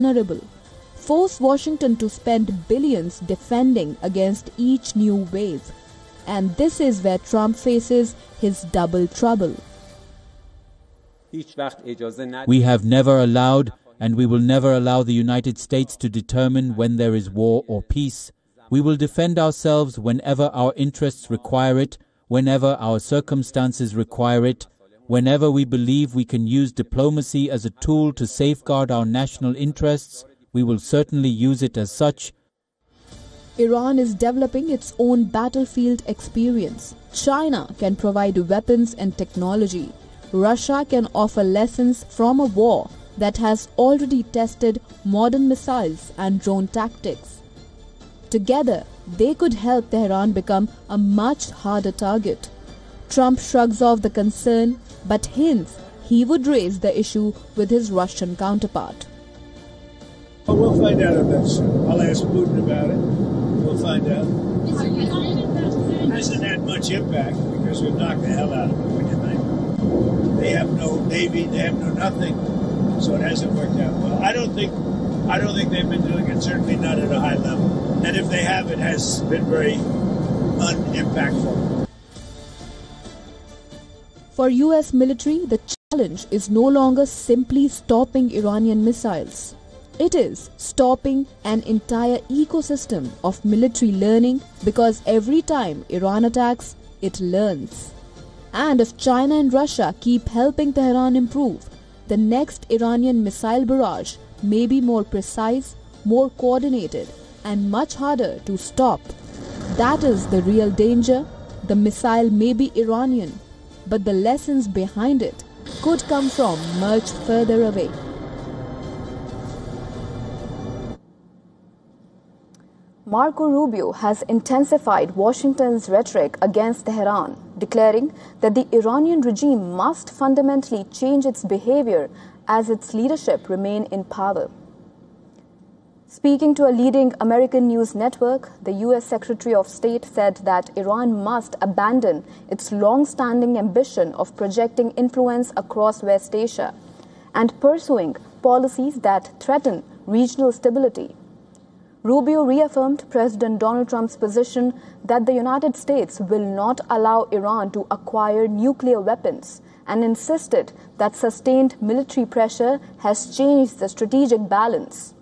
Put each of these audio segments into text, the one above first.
vulnerable. Force Washington to spend billions defending against each new wave. And this is where Trump faces his double trouble. We have never allowed, and we will never allow the United States to determine when there is war or peace. We will defend ourselves whenever our interests require it, whenever our circumstances require it, whenever we believe we can use diplomacy as a tool to safeguard our national interests. We will certainly use it as such. Iran is developing its own battlefield experience. China can provide weapons and technology. Russia can offer lessons from a war that has already tested modern missiles and drone tactics. Together, they could help Tehran become a much harder target. Trump shrugs off the concern, but hints he would raise the issue with his Russian counterpart. We'll find out on that soon. I'll ask Putin about it. We'll find out. It hasn't had much impact because we've knocked the hell out of them, what do you think? They have no Navy, they have no nothing, so it hasn't worked out well. I don't think they've been doing it, certainly not at a high level. And if they have, it has been very unimpactful. For US military, the challenge is no longer simply stopping Iranian missiles. It is stopping an entire ecosystem of military learning, because every time Iran attacks, it learns. And if China and Russia keep helping Tehran improve, the next Iranian missile barrage may be more precise, more coordinated, and much harder to stop. That is the real danger. The missile may be Iranian, but the lessons behind it could come from much further away. Marco Rubio has intensified Washington's rhetoric against Tehran, declaring that the Iranian regime must fundamentally change its behavior as its leadership remain in power. Speaking to a leading American news network, the U.S. Secretary of State said that Iran must abandon its long-standing ambition of projecting influence across West Asia and pursuing policies that threaten regional stability. Rubio reaffirmed President Donald Trump's position that the United States will not allow Iran to acquire nuclear weapons and insisted that sustained military pressure has changed the strategic balance.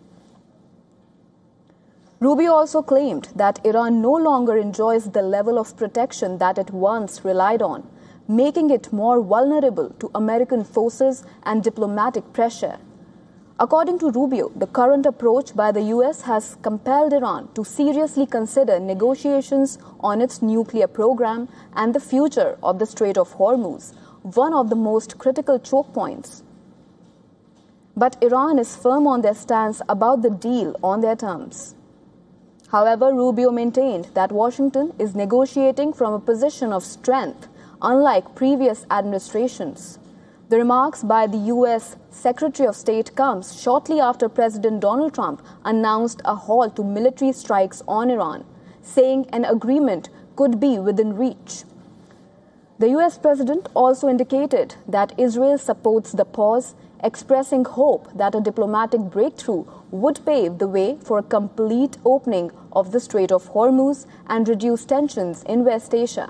Rubio also claimed that Iran no longer enjoys the level of protection that it once relied on, making it more vulnerable to American forces and diplomatic pressure. According to Rubio, the current approach by the U.S. has compelled Iran to seriously consider negotiations on its nuclear program and the future of the Strait of Hormuz, one of the most critical choke points. But Iran is firm on their stance about the deal on their terms. However, Rubio maintained that Washington is negotiating from a position of strength, unlike previous administrations. The remarks by the U.S. Secretary of State comes shortly after President Donald Trump announced a halt to military strikes on Iran, saying an agreement could be within reach. The U.S. President also indicated that Israel supports the pause, expressing hope that a diplomatic breakthrough would pave the way for a complete opening of the Strait of Hormuz and reduce tensions in West Asia.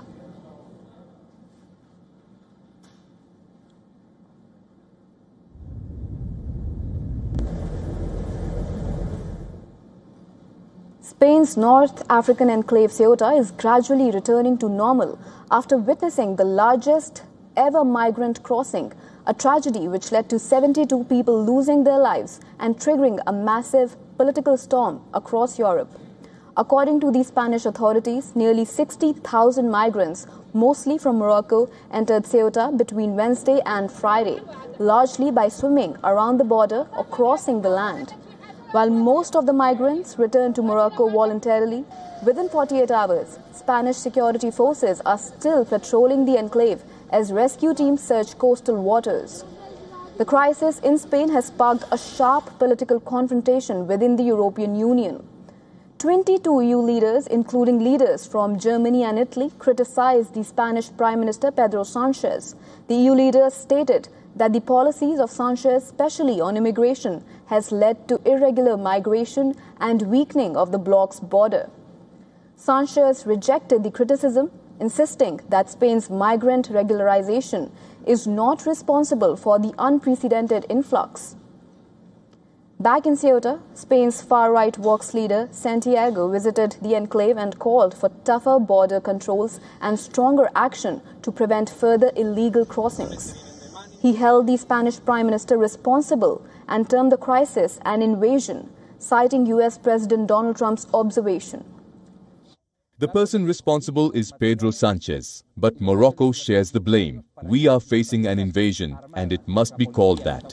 Spain's North African enclave Ceuta is gradually returning to normal after witnessing the largest ever migrant crossing, a tragedy which led to 72 people losing their lives and triggering a massive political storm across Europe. According to the Spanish authorities, nearly 60,000 migrants, mostly from Morocco, entered Ceuta between Wednesday and Friday, largely by swimming around the border or crossing the land. While most of the migrants returned to Morocco voluntarily, within 48 hours, Spanish security forces are still patrolling the enclave as rescue teams search coastal waters. The crisis in Spain has sparked a sharp political confrontation within the European Union. 22 EU leaders, including leaders from Germany and Italy, criticized the Spanish Prime Minister Pedro Sanchez. The EU leaders stated that the policies of Sanchez, especially on immigration, has led to irregular migration and weakening of the bloc's border. Sanchez rejected the criticism, insisting that Spain's migrant regularization is not responsible for the unprecedented influx. Back in Ceuta, Spain's far-right Vox leader Santiago visited the enclave and called for tougher border controls and stronger action to prevent further illegal crossings. He held the Spanish Prime Minister responsible and termed the crisis an invasion, citing US President Donald Trump's observation. The person responsible is Pedro Sanchez, but Morocco shares the blame. We are facing an invasion, and it must be called that.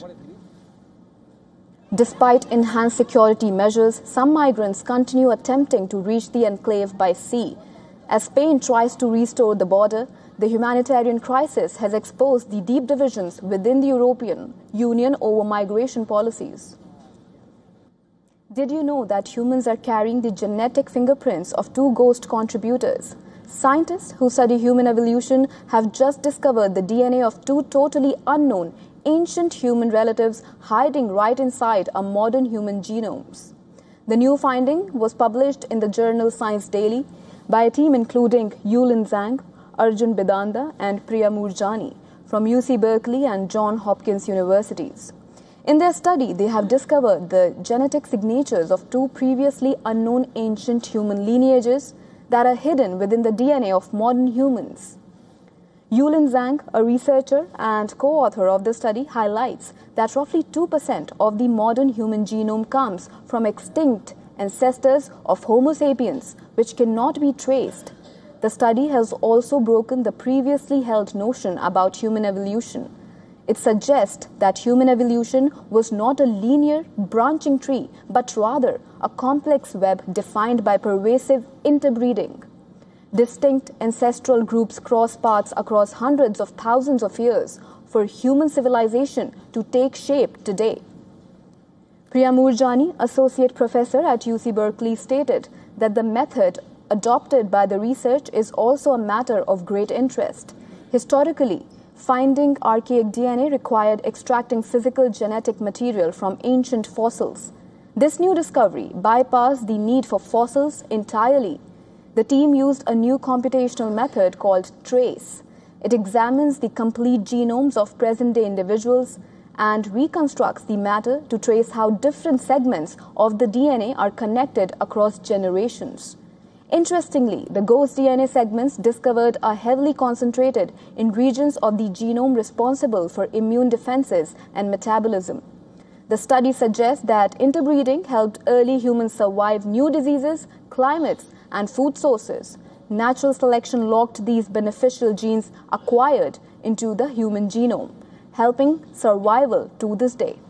Despite enhanced security measures, some migrants continue attempting to reach the enclave by sea. As Spain tries to restore the border, the humanitarian crisis has exposed the deep divisions within the European Union over migration policies. Did you know that humans are carrying the genetic fingerprints of two ghost contributors? Scientists who study human evolution have just discovered the DNA of two totally unknown ancient human relatives hiding right inside our modern human genomes. The new finding was published in the journal Science Daily by a team including Yulin Zhang, Arjun Bidanda and Priya Moorjani from UC Berkeley and Johns Hopkins Universities. In their study, they have discovered the genetic signatures of two previously unknown ancient human lineages that are hidden within the DNA of modern humans. Yulin Zhang, a researcher and co-author of the study, highlights that roughly 2% of the modern human genome comes from extinct ancestors of Homo sapiens, which cannot be traced. The study has also broken the previously held notion about human evolution. It suggests that human evolution was not a linear, branching tree, but rather a complex web defined by pervasive interbreeding. Distinct ancestral groups cross paths across hundreds of thousands of years for human civilization to take shape today. Priya Moorjani, associate professor at UC Berkeley, stated that the method adopted by the research is also a matter of great interest. Historically, finding archaic DNA required extracting physical genetic material from ancient fossils. This new discovery bypassed the need for fossils entirely. The team used a new computational method called TRACE. It examines the complete genomes of present-day individuals and reconstructs the matter to trace how different segments of the DNA are connected across generations. Interestingly, the ghost DNA segments discovered are heavily concentrated in regions of the genome responsible for immune defenses and metabolism. The study suggests that interbreeding helped early humans survive new diseases, climates, and food sources. Natural selection locked these beneficial genes acquired into the human genome, helping survival to this day.